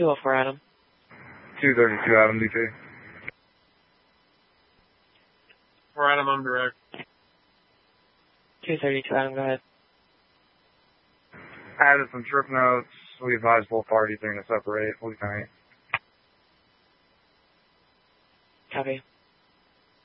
204 Adam. 232 Adam, DP. For Adam, I'm direct. 232 Adam, go ahead. Added some trip notes. We advise both parties they're going to separate. Lieutenant. Copy.